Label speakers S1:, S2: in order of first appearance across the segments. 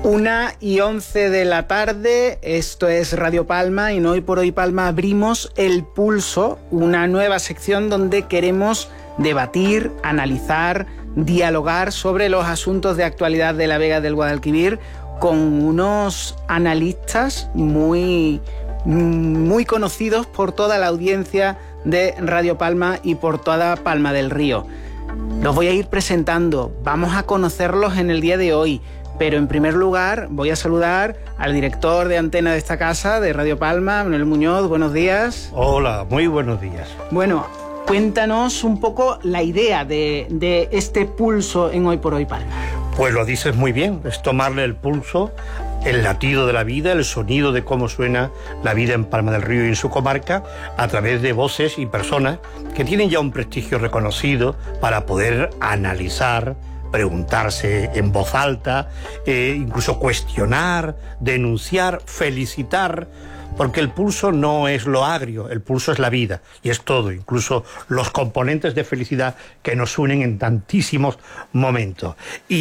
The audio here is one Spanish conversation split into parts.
S1: 1:11 de la tarde, esto es Radio Palma y en Hoy por Hoy Palma abrimos El Pulso, una nueva sección donde queremos debatir, analizar, dialogar sobre los asuntos de actualidad de la Vega del Guadalquivir con unos analistas muy conocidos por toda la audiencia de Radio Palma y por toda Palma del Río. Los voy a ir presentando, vamos a conocerlos en el día de hoy. Pero en primer lugar voy a saludar al director de antena de esta casa, de Radio Palma, Manuel Muñoz. Buenos días.
S2: Hola, muy buenos días.
S1: Bueno, cuéntanos un poco la idea de este pulso en Hoy por Hoy Palma.
S2: Pues lo dices muy bien, es tomarle el pulso, el latido de la vida, el sonido de cómo suena la vida en Palma del Río y en su comarca, a través de voces y personas que tienen ya un prestigio reconocido para poder analizar, preguntarse en voz alta, incluso cuestionar, denunciar, felicitar, porque el pulso no es lo agrio, el pulso es la vida y es todo, incluso los componentes de felicidad que nos unen en tantísimos momentos.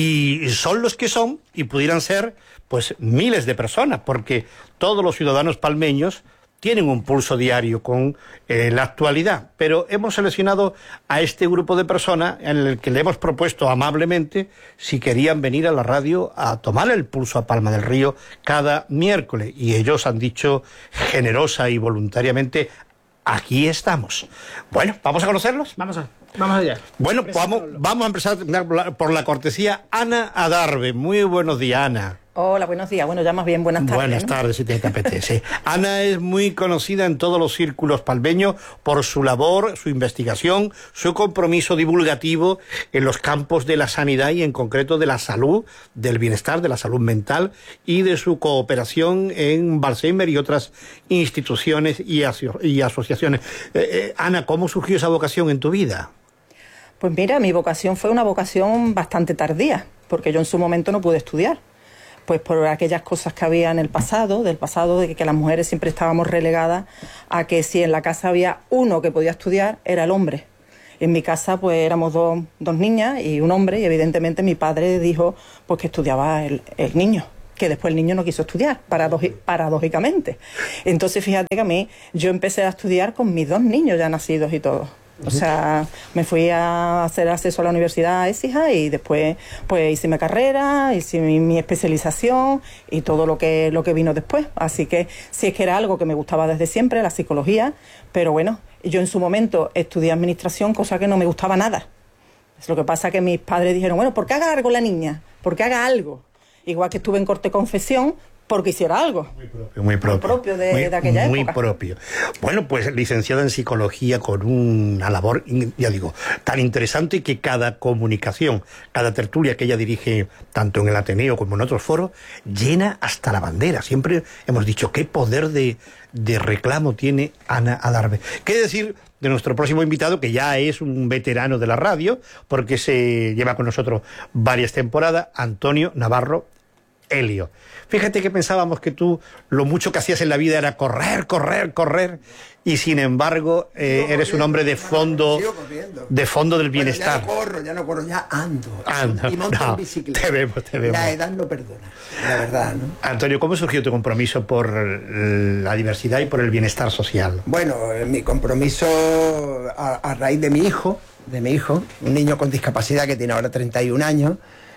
S2: Y son los que son y pudieran ser pues miles de personas, porque todos los ciudadanos palmeños tienen un pulso diario con la actualidad, pero hemos seleccionado a este grupo de personas en el que le hemos propuesto amablemente si querían venir a la radio a tomar el pulso a Palma del Río cada miércoles, y ellos han dicho generosa y voluntariamente: aquí estamos. Bueno, ¿vamos a conocerlos?
S1: Vamos allá.
S2: Bueno, vamos a empezar por la cortesía. Ana Adarve, muy buenos días, Ana.
S3: Hola, buenos días. Bueno, ya más bien buenas tardes.
S2: Buenas tardes, si te apetece. Ana es muy conocida en todos los círculos palmeños por su labor, su investigación, su compromiso divulgativo en los campos de la sanidad y en concreto de la salud, del bienestar, de la salud mental y de su cooperación en Balseimer y otras instituciones y asociaciones. Ana, ¿cómo surgió esa vocación en tu vida?
S3: Pues mira, mi vocación fue una vocación bastante tardía, porque yo en su momento no pude estudiar. Pues por aquellas cosas que había en el pasado, de que las mujeres siempre estábamos relegadas a que si en la casa había uno que podía estudiar, era el hombre. En mi casa pues éramos dos niñas y un hombre, y evidentemente mi padre dijo pues que estudiaba el niño, que después el niño no quiso estudiar, paradójicamente. Entonces fíjate que yo empecé a estudiar con mis 2 niños ya nacidos y todo. O sea, me fui a hacer acceso a la Universidad a Écija y después pues hice mi carrera, hice mi especialización y todo lo que vino después. Así que sí, es que era algo que me gustaba desde siempre, la psicología, pero bueno, yo en su momento estudié administración, cosa que no me gustaba nada. Es lo que pasa que mis padres dijeron, bueno, ¿por qué haga algo la niña? ¿Por qué haga algo? Igual que estuve en corte confesión, porque hiciera algo.
S2: Muy propio
S3: de aquella época.
S2: Muy propio. Bueno, pues licenciada en psicología con una labor, ya digo, tan interesante que cada comunicación, cada tertulia que ella dirige, tanto en el Ateneo como en otros foros, llena hasta la bandera. Siempre hemos dicho qué poder de reclamo tiene Ana Adarve. ¿Qué decir de nuestro próximo invitado, que ya es un veterano de la radio, porque se lleva con nosotros varias temporadas, Antonio Navarro Helio? Fíjate que pensábamos que tú lo mucho que hacías en la vida era correr, y sin embargo eres un hombre de fondo del bienestar.
S4: Bueno, ya no corro, ya ando.
S2: Y monto en bicicleta. Te vemos.
S4: La edad no perdona, la verdad, ¿no?
S2: Antonio, ¿cómo surgió tu compromiso por la diversidad y por el bienestar social?
S4: Bueno, mi compromiso a raíz de mi hijo, un niño con discapacidad que tiene ahora 31 años.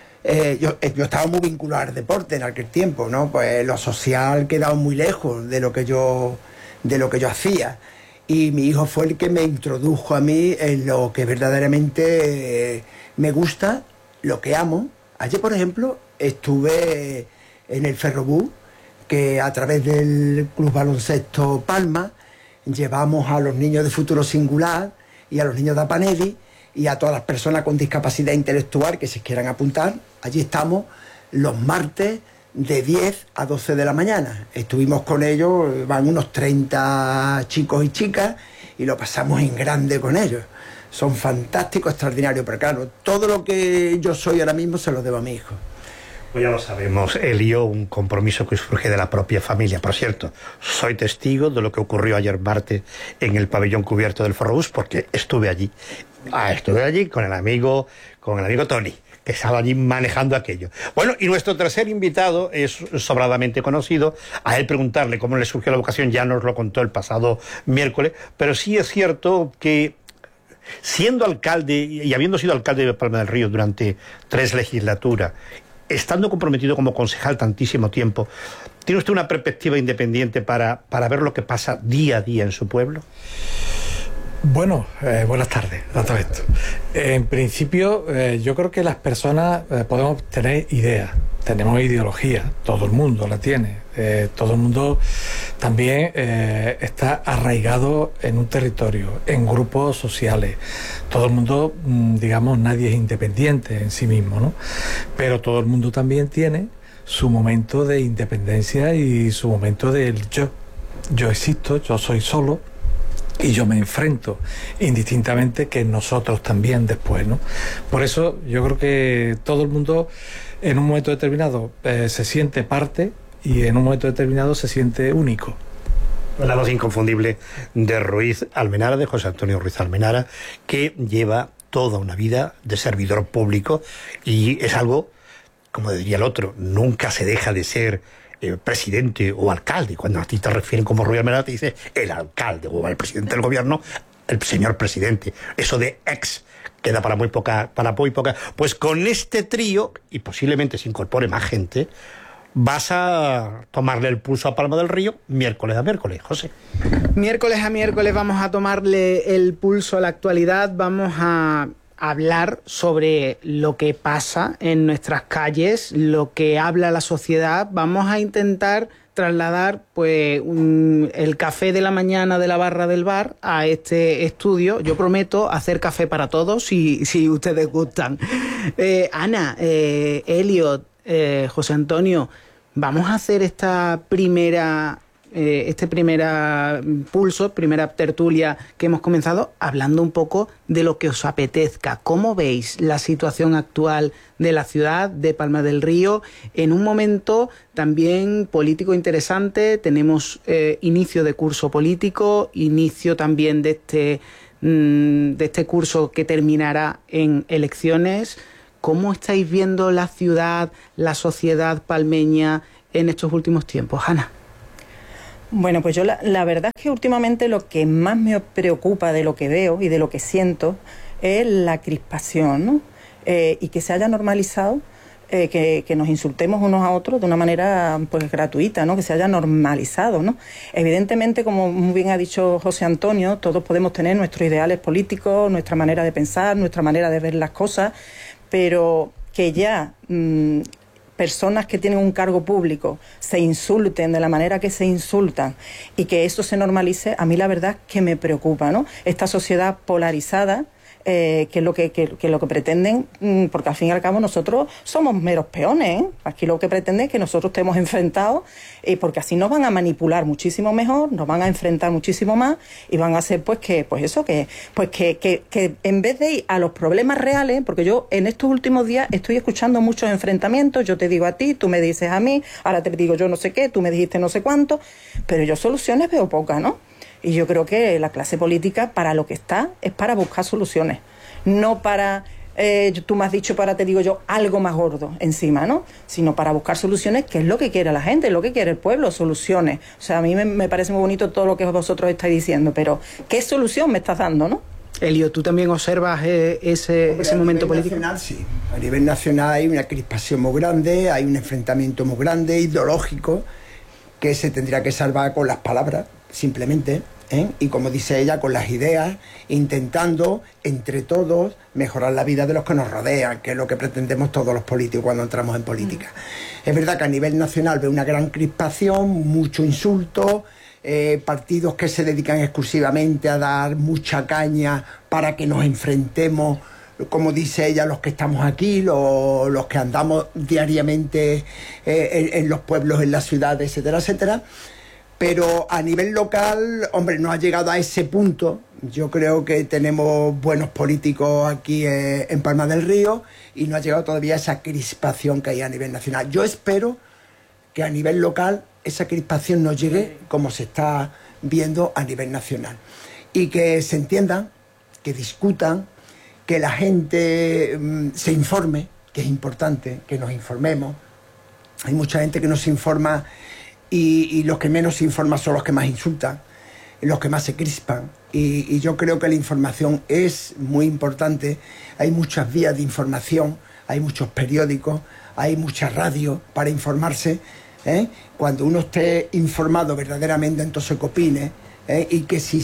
S4: Yo estaba muy vinculado al deporte en aquel tiempo, ¿no? Pues lo social quedaba muy lejos de lo que yo hacía. Y mi hijo fue el que me introdujo a mí en lo que verdaderamente me gusta, lo que amo. Ayer, por ejemplo, estuve en el Ferrobús, que a través del Club Baloncesto Palma llevamos a los niños de Futuro Singular y a los niños de Apanedi y a todas las personas con discapacidad intelectual que se quieran apuntar. Allí estamos los martes de 10 a 12 de la mañana. Estuvimos con ellos, van unos 30 chicos y chicas, y lo pasamos en grande con ellos. Son fantásticos, extraordinarios, pero claro, todo lo que yo soy ahora mismo se lo debo a mi hijo.
S2: Pues ya lo sabemos, Helio, un compromiso que surge de la propia familia. Por cierto, soy testigo de lo que ocurrió ayer martes en el pabellón cubierto del Ferrobús, porque estuve allí. Estuve allí con el amigo Tony, que estaba allí manejando aquello. Bueno, y nuestro tercer invitado es sobradamente conocido. A él preguntarle cómo le surgió la vocación ya nos lo contó el pasado miércoles, pero sí es cierto que siendo alcalde y habiendo sido alcalde de Palma del Río durante 3 legislaturas, estando comprometido como concejal tantísimo tiempo, ¿tiene usted una perspectiva independiente para ver lo que pasa día a día en su pueblo?
S5: Bueno, buenas tardes a todo esto. En principio, yo creo que las personas podemos tener ideas, tenemos ideología, todo el mundo la tiene, todo el mundo también está arraigado en un territorio, en grupos sociales, todo el mundo, digamos, nadie es independiente en sí mismo, ¿no? Pero todo el mundo también tiene su momento de independencia y su momento del yo. Yo existo, yo soy solo, y yo me enfrento indistintamente que nosotros también después, ¿no? Por eso yo creo que todo el mundo en un momento determinado se siente parte y en un momento determinado se siente único.
S2: La voz inconfundible de Ruiz Almenara, de José Antonio Ruiz Almenara, que lleva toda una vida de servidor público y es algo, como diría el otro, nunca se deja de ser presidente o alcalde. Cuando a ti te refieren como Ruiz Almenara, te dice el alcalde o el presidente del gobierno, el señor presidente. Eso de ex queda para muy poca. Pues con este trío, y posiblemente se incorpore más gente, vas a tomarle el pulso a Palma del Río miércoles a miércoles, José.
S1: Miércoles a miércoles vamos a tomarle el pulso a la actualidad, vamos a hablar sobre lo que pasa en nuestras calles, lo que habla la sociedad. Vamos a intentar trasladar pues el café de la mañana de la barra del bar a este estudio. Yo prometo hacer café para todos si ustedes gustan. Ana, Elliot, José Antonio, vamos a hacer esta primera primera tertulia que hemos comenzado hablando un poco de lo que os apetezca. ¿Cómo veis la situación actual de la ciudad de Palma del Río en un momento también político interesante? Tenemos inicio de curso político, inicio también de este curso que terminará en elecciones. ¿Cómo estáis viendo la ciudad, la sociedad palmeña en estos últimos tiempos, Ana?
S3: Bueno, pues yo la verdad es que últimamente lo que más me preocupa de lo que veo y de lo que siento es la crispación, ¿no? Y que se haya normalizado que nos insultemos unos a otros de una manera pues gratuita, ¿no? Que se haya normalizado, ¿no? Evidentemente, como muy bien ha dicho José Antonio, todos podemos tener nuestros ideales políticos, nuestra manera de pensar, nuestra manera de ver las cosas, pero que ya personas que tienen un cargo público se insulten de la manera que se insultan y que eso se normalice, a mí la verdad es que me preocupa, ¿no? Esta sociedad polarizada, que es lo que pretenden, porque al fin y al cabo nosotros somos meros peones, ¿eh? Aquí lo que pretenden es que nosotros estemos enfrentados, porque así nos van a manipular muchísimo mejor, nos van a enfrentar muchísimo más y van a hacer que en vez de ir a los problemas reales, porque yo en estos últimos días estoy escuchando muchos enfrentamientos, yo te digo a ti, tú me dices a mí, ahora te digo yo no sé qué, tú me dijiste no sé cuánto, pero yo soluciones veo pocas, ¿no? Y yo creo que la clase política para lo que está es para buscar soluciones, no para, tú me has dicho, para te digo yo, algo más gordo encima, ¿no? Sino para buscar soluciones, que es lo que quiere la gente, lo que quiere el pueblo, soluciones. O sea, a mí me parece muy bonito todo lo que vosotros estáis diciendo, pero ¿qué solución me estás dando, no?
S1: Elio, ¿tú también observas ese momento político?
S4: Nacional, sí. A nivel nacional hay una crispación muy grande, hay un enfrentamiento muy grande, ideológico, que se tendría que salvar con las palabras, simplemente, y como dice ella, con las ideas, intentando entre todos mejorar la vida de los que nos rodean, que es lo que pretendemos todos los políticos cuando entramos en política. Es verdad que a nivel nacional veo una gran crispación, mucho insulto, partidos que se dedican exclusivamente a dar mucha caña para que nos enfrentemos, como dice ella, los que estamos aquí, los que andamos diariamente en los pueblos, en las ciudades, etcétera, etcétera. Pero a nivel local, hombre, no ha llegado a ese punto. Yo creo que tenemos buenos políticos aquí en Palma del Río y no ha llegado todavía a esa crispación que hay a nivel nacional. Yo espero que a nivel local esa crispación no llegue como se está viendo a nivel nacional. Y que se entiendan, que discutan, que la gente se informe que es importante que nos informemos. Hay mucha gente que no se informa y los que menos se informan son los que más insultan, los que más se crispan. Y yo creo que la información es muy importante. Hay muchas vías de información, hay muchos periódicos, hay muchas radios para informarse. Cuando uno esté informado verdaderamente, entonces que opine, y que si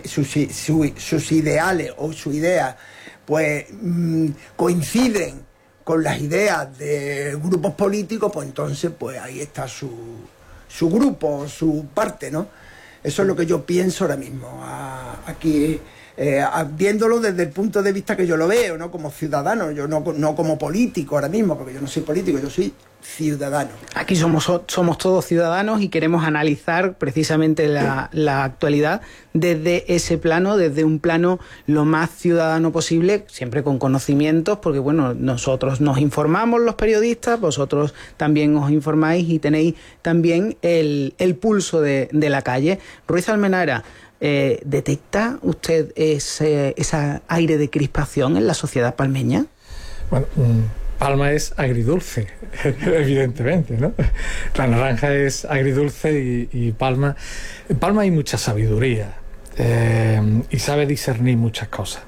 S4: sus ideales o su idea pues coinciden con las ideas de grupos políticos, pues entonces pues ahí está su grupo, su parte, ¿no? Eso es lo que yo pienso ahora mismo, aquí, viéndolo desde el punto de vista que yo lo veo, ¿no? Como ciudadano, yo no como político ahora mismo, porque yo no soy político, yo soy ciudadano.
S1: Aquí somos todos ciudadanos y queremos analizar precisamente la actualidad desde ese plano, desde un plano lo más ciudadano posible, siempre con conocimientos, porque bueno, nosotros nos informamos los periodistas, vosotros también os informáis y tenéis también el pulso de la calle. Ruiz Almenara, ¿detecta usted ese aire de crispación en la sociedad palmeña?
S5: Bueno, Palma es agridulce, evidentemente, ¿no? La naranja es agridulce y Palma hay mucha sabiduría y sabe discernir muchas cosas.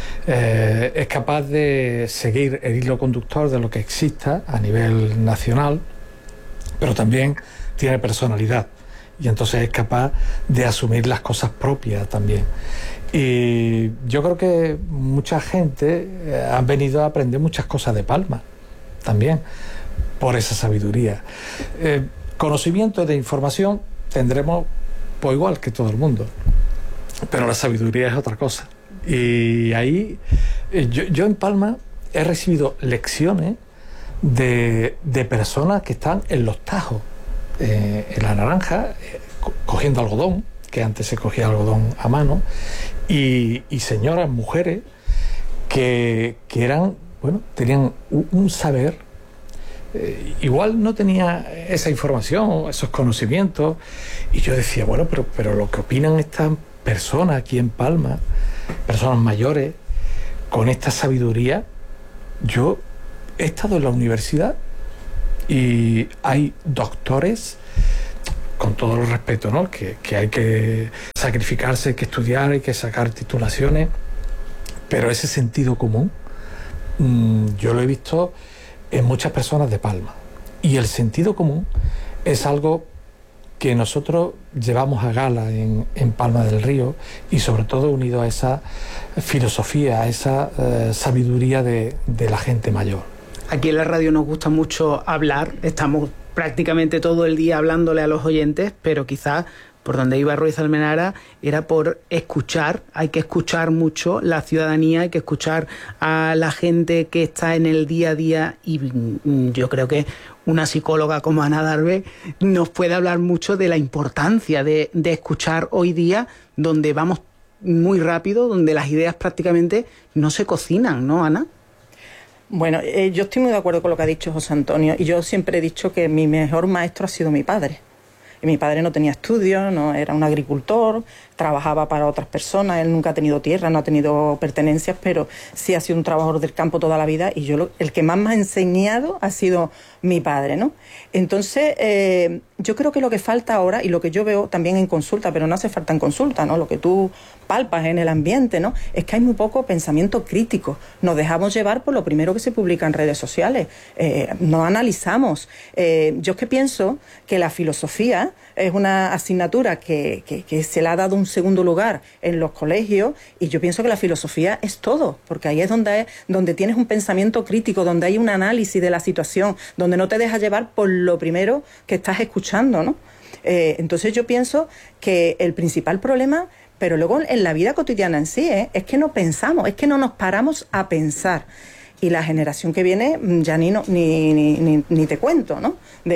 S5: Es capaz de seguir el hilo conductor de lo que exista a nivel nacional, pero también tiene personalidad y entonces es capaz de asumir las cosas propias también. Y yo creo que mucha gente ha venido a aprender muchas cosas de Palma también por esa sabiduría. Conocimiento de información tendremos pues igual que todo el mundo, pero la sabiduría es otra cosa. Y ahí yo en Palma he recibido lecciones de personas que están en los tajos, en la naranja, cogiendo algodón, que antes se cogía algodón a mano, y señoras, mujeres, que eran, bueno, tenían un saber, igual no tenía esa información, esos conocimientos, y yo decía, bueno, pero lo que opinan estas personas aquí en Palma, personas mayores, con esta sabiduría, yo he estado en la universidad y hay doctores, con todo el respeto, ¿no? Que hay que sacrificarse, hay que estudiar, hay que sacar titulaciones, pero ese sentido común yo lo he visto en muchas personas de Palma, y el sentido común es algo que nosotros llevamos a gala en Palma del Río, y sobre todo unido a esa filosofía, a esa sabiduría de la gente mayor.
S1: Aquí en la radio nos gusta mucho hablar, estamos prácticamente todo el día hablándole a los oyentes, pero quizás por donde iba Ruiz Almenara era por escuchar. Hay que escuchar mucho la ciudadanía, hay que escuchar a la gente que está en el día a día, y yo creo que una psicóloga como Ana Darbe nos puede hablar mucho de la importancia de escuchar hoy día, donde vamos muy rápido, donde las ideas prácticamente no se cocinan, ¿no, Ana?
S3: Bueno, yo estoy muy de acuerdo con lo que ha dicho José Antonio, y yo siempre he dicho que mi mejor maestro ha sido mi padre. Y mi padre no tenía estudios, no era un agricultor, trabajaba para otras personas, él nunca ha tenido tierra, no ha tenido pertenencias, pero sí ha sido un trabajador del campo toda la vida, y el que más me ha enseñado ha sido mi padre, ¿no? Entonces, yo creo que lo que falta ahora, y lo que yo veo también en consulta, pero no hace falta en consulta, ¿no? Lo que tú palpas en el ambiente, ¿no? Es que hay muy poco pensamiento crítico. Nos dejamos llevar por lo primero que se publica en redes sociales. No analizamos. Yo es que pienso que la filosofía es una asignatura que se le ha dado un segundo lugar en los colegios, y yo pienso que la filosofía es todo, porque ahí es donde tienes un pensamiento crítico, donde hay un análisis de la situación, donde no te dejas llevar por lo primero que estás escuchando, ¿no? Entonces yo pienso que el principal problema, pero luego en la vida cotidiana en sí, es que no pensamos, es que no nos paramos a pensar. Y la generación que viene ya ni te cuento, ¿no?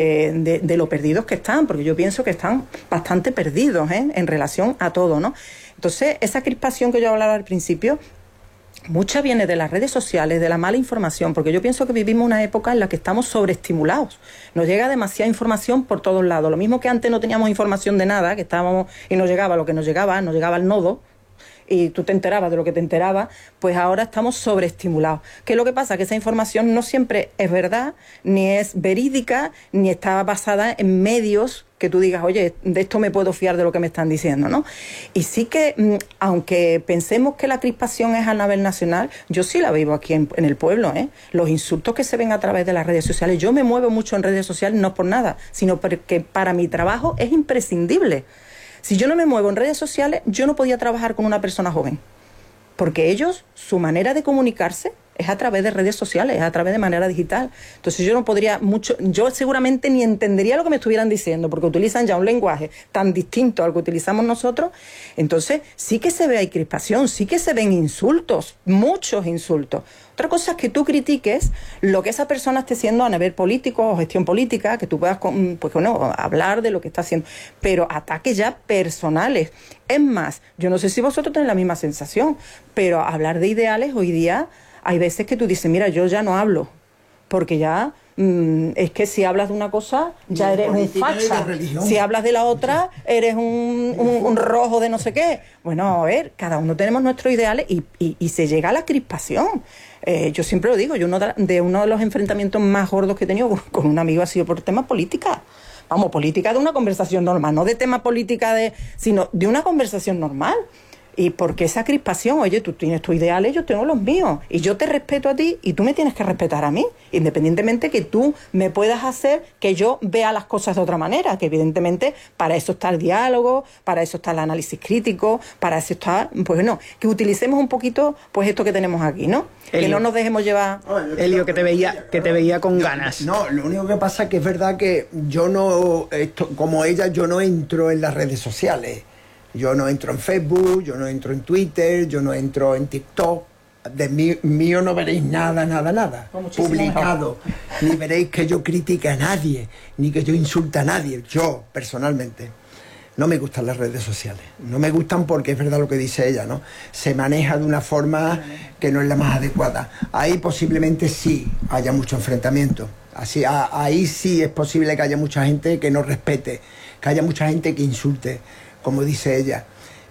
S3: De lo perdidos que están, porque yo pienso que están bastante perdidos, en relación a todo, ¿no? Entonces, esa crispación que yo hablaba al principio, mucha viene de las redes sociales, de la mala información, porque yo pienso que vivimos una época en la que estamos sobreestimulados. Nos llega demasiada información por todos lados. Lo mismo que antes no teníamos información de nada, que estábamos y nos llegaba lo que nos llegaba al nodo. y tú te enterabas de lo que te enterabas, pues ahora estamos sobreestimulados. ¿Qué es lo que pasa? Que esa información no siempre es verdad, ni es verídica, ni está basada en medios que tú digas, oye, de esto me puedo fiar de lo que me están diciendo, ¿no? Y sí que, aunque pensemos que la crispación es a nivel nacional, yo sí la vivo aquí en el pueblo, ¿eh? Los insultos que se ven a través de las redes sociales, yo me muevo mucho en redes sociales no por nada, sino porque para mi trabajo es imprescindible. Si yo no me muevo en redes sociales, yo no podía trabajar con una persona joven, porque ellos, su manera de comunicarse es a través de redes sociales, es a través de manera digital. Entonces yo no podría mucho, yo seguramente ni entendería lo que me estuvieran diciendo, porque utilizan ya un lenguaje tan distinto al que utilizamos nosotros. Entonces sí que se ve ahí crispación, sí que se ven insultos, muchos insultos. Otra cosa es que tú critiques lo que esa persona esté haciendo a nivel político o gestión política, que tú puedas pues, bueno, hablar de lo que está haciendo, pero ataques ya personales. Es más, yo no sé si vosotros tenéis la misma sensación, pero hablar de ideales hoy día hay veces que tú dices, mira, yo ya no hablo, porque ya es que si hablas de una cosa ya eres un facha, si hablas de la otra eres un rojo de no sé qué. Bueno, a ver, cada uno tenemos nuestros ideales y se llega a la crispación. Yo siempre lo digo, uno de los enfrentamientos más gordos que he tenido con un amigo ha sido por temas política. Vamos, política de una conversación normal, no de tema política sino de una conversación normal. Y porque esa crispación, oye, tú tienes tus ideales, yo tengo los míos, y yo te respeto a ti y tú me tienes que respetar a mí, independientemente que tú me puedas hacer que yo vea las cosas de otra manera, que evidentemente para eso está el diálogo, para eso está el análisis crítico, para eso está, pues bueno, que utilicemos un poquito pues esto que tenemos aquí, ¿no? Elio, que no nos dejemos llevar.
S1: Elio, que te veía con ganas.
S4: No, lo único que pasa es que es verdad que yo no, como ella, yo no entro en las redes sociales. Yo no entro en Facebook, yo no entro en Twitter, yo no entro en TikTok. De mío no veréis nada publicado. Ni veréis que yo critique a nadie, ni que yo insulte a nadie. Yo, personalmente, no me gustan las redes sociales. No me gustan porque es verdad lo que dice ella, ¿no? Se maneja de una forma que no es la más adecuada. Ahí posiblemente sí haya mucho enfrentamiento. Ahí sí es posible que haya mucha gente que no respete, que haya mucha gente que insulte, como dice ella.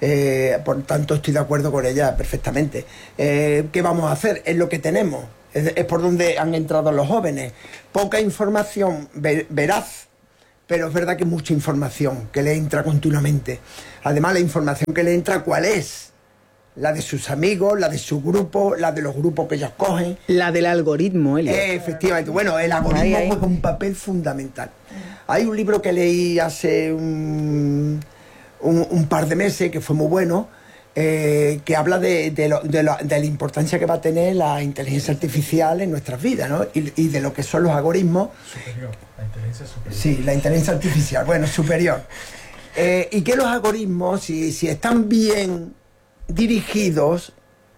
S4: Por tanto, estoy de acuerdo con ella perfectamente. ¿Qué vamos a hacer? Es lo que tenemos. Es por donde han entrado los jóvenes. Poca información veraz, pero es verdad que mucha información que le entra continuamente. Además, la información que le entra, ¿cuál es? La de sus amigos, la de su grupo, la de los grupos que ellos cogen.
S1: La del algoritmo, Elio.
S4: Efectivamente. Bueno, el algoritmo juega un papel fundamental. Hay un libro que leí hace un par de meses, que fue muy bueno, que habla de la importancia que va a tener la inteligencia artificial en nuestras vidas, ¿no? Y de lo que son los algoritmos.
S5: Superior, la inteligencia superior.
S4: Sí, la inteligencia artificial, bueno, superior. Y que los algoritmos, si están bien dirigidos,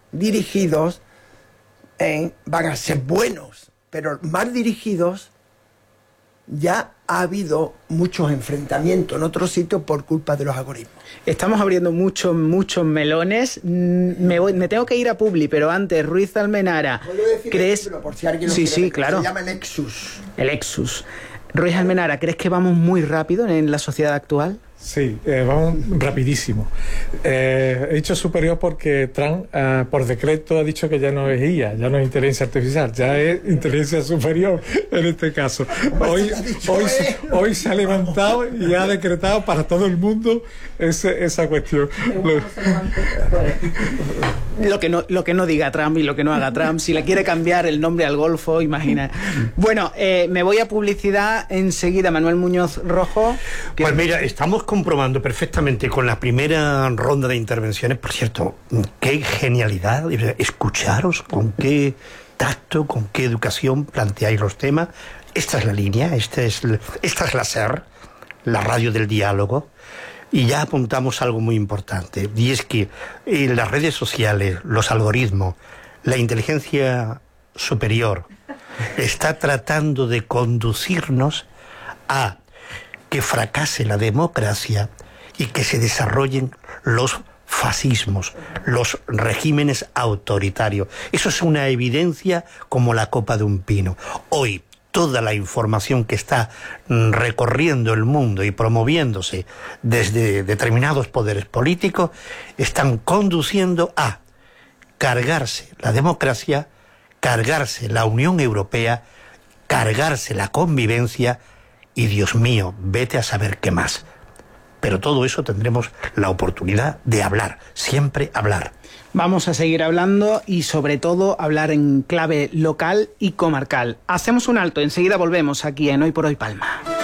S4: van a ser buenos, pero mal dirigidos. Ya ha habido muchos enfrentamientos en otros sitios por culpa de los algoritmos.
S1: Estamos abriendo muchos melones. Me tengo que ir a Publi, pero antes, Ruiz Almenara, ¿crees?
S4: Por si alguien
S1: sí, claro.
S4: Se llama el Exus.
S1: El Exus. Ruiz Almenara, ¿crees que vamos muy rápido en la sociedad actual?
S5: Sí, vamos rapidísimo. He dicho superior porque Trump por decreto ha dicho que ya no es IA, ya no es inteligencia artificial, ya es inteligencia superior en este caso. Hoy se ha levantado y ha decretado para todo el mundo esa cuestión.
S1: Lo que no diga Trump y lo que no haga Trump, si le quiere cambiar el nombre al Golfo, imagina. Bueno, me voy a publicidad enseguida. Manuel Muñoz Rojo.
S2: Pues mira, estamos comprobando perfectamente con la primera ronda de intervenciones, por cierto, qué genialidad, escucharos, con qué tacto, con qué educación planteáis los temas. Esta es la línea, esta es la SER, la radio del diálogo. Y ya apuntamos algo muy importante, y es que las redes sociales, los algoritmos, la inteligencia superior, está tratando de conducirnos a que fracase la democracia y que se desarrollen los fascismos, los regímenes autoritarios. Eso es una evidencia como la copa de un pino. Hoy toda la información que está recorriendo el mundo y promoviéndose desde determinados poderes políticos, están conduciendo a cargarse la democracia, cargarse la Unión Europea, cargarse la convivencia y, Dios mío, vete a saber qué más. Pero todo eso tendremos la oportunidad de hablar, siempre hablar.
S1: Vamos a seguir hablando y sobre todo hablar en clave local y comarcal. Hacemos un alto, enseguida volvemos aquí en Hoy por Hoy Palma.